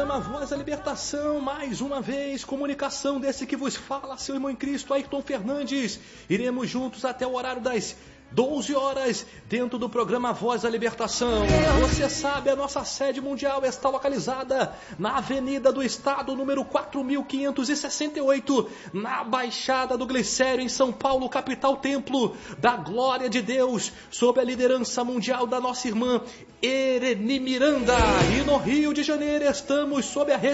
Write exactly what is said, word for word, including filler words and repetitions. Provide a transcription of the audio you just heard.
programa Voz da Libertação, mais uma vez, comunicação desse que vos fala, seu irmão em Cristo, Ayrton Fernandes. Iremos juntos até o horário das doze horas, dentro do programa Voz da Libertação. Você sabe, a nossa sede mundial está localizada na Avenida do Estado, número quatro mil quinhentos e sessenta e oito, na Baixada do Glicério, em São Paulo, capital templo da glória de Deus, sob a liderança mundial da nossa irmã Ereni Miranda. E no Rio de Janeiro estamos sob a